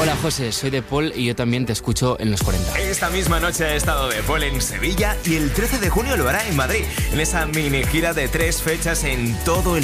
Hola José, soy de Paul y yo también te escucho en los 40. Esta misma noche ha estado de Paul en Sevilla y el 13 de junio lo hará en Madrid, en esa mini gira de 3 fechas en todo el